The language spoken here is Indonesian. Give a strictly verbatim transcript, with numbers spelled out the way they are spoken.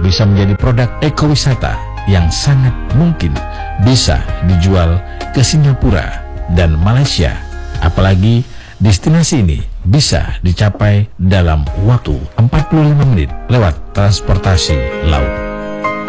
bisa menjadi produk ekowisata yang sangat mungkin bisa dijual ke Singapura dan Malaysia. Apalagi destinasi ini bisa dicapai dalam waktu empat puluh lima menit lewat transportasi laut.